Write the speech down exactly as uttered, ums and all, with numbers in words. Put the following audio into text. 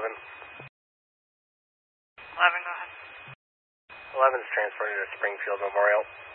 eleven. eleven, go ahead. eleven is transported to Springfield Memorial.